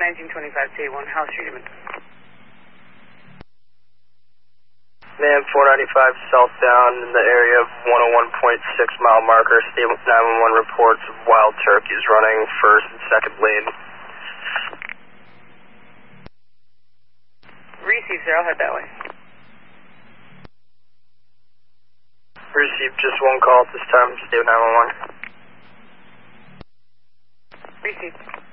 1925 T1, House Street, Edmonton. Man 495 southbound in the area of 101.6 mile marker. Stable 911 reports of wild turkeys running first and second lane. Received, sir. I'll head that way. Received just one call at this time. Stable 911. Received.